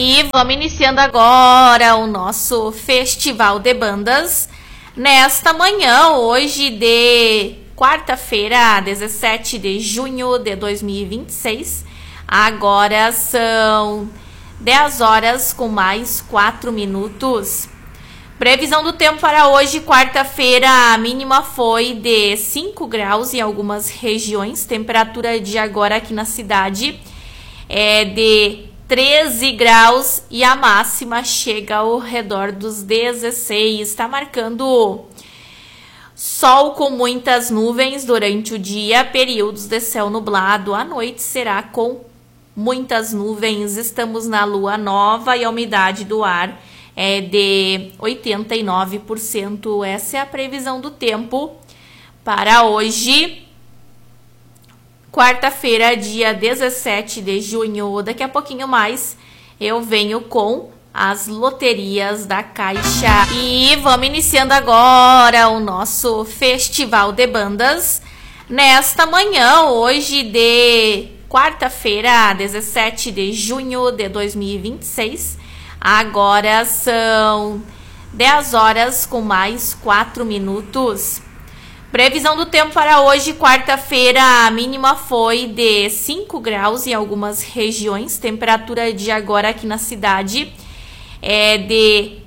E vamos iniciando agora o nosso Festival de Bandas. Nesta manhã, hoje de quarta-feira, 17 de junho de 2026. Agora são 10 horas com mais 4 minutos. Previsão do tempo para hoje, quarta-feira, a mínima foi de 5 graus em algumas regiões. Temperatura de agora aqui na cidade é de 13 graus e a máxima chega ao redor dos 16. Está marcando sol com muitas nuvens durante o dia, períodos de céu nublado. À noite será com muitas nuvens. Estamos na lua nova e a umidade do ar é de 89%. Essa é a previsão do tempo para hoje, quarta-feira, dia 17 de junho. Daqui a pouquinho mais eu venho com as loterias da Caixa. E vamos iniciando agora o nosso Festival de Bandas. Nesta manhã, hoje de quarta-feira, 17 de junho de 2026. Agora são 10 horas com mais 4 minutos. Previsão do tempo para hoje, quarta-feira, a mínima foi de 5 graus em algumas regiões. Temperatura de agora aqui na cidade é de